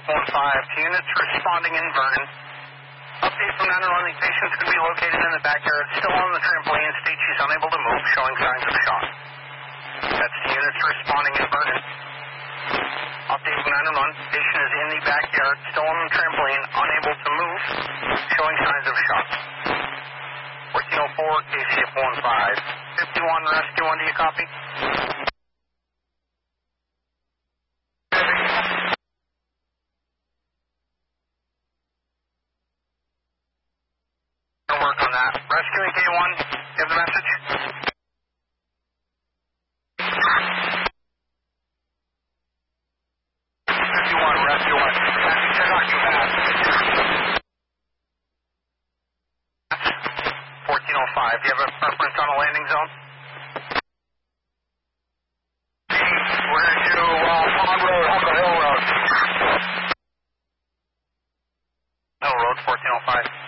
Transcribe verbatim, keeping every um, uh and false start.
F one five to units responding in Vernon. Update from nine one one, the patient's going to be located in the backyard, still on the trampoline, state she's unable to move, showing signs of shock. That's the units responding in Vernon. Update from nine one one, patient is in the backyard, still on the trampoline, unable to move, showing signs of shock. fourteen oh four, K C F one five. fifty-one, Rescue one, do you copy? Work on that. Rescue K one, you have the message? fifty-one, Rescue one. Check out you fast. fourteen oh five, do you have a preference on a landing zone? We're to uh, Pond Road, Hill Road. Hill Road, fourteen oh five.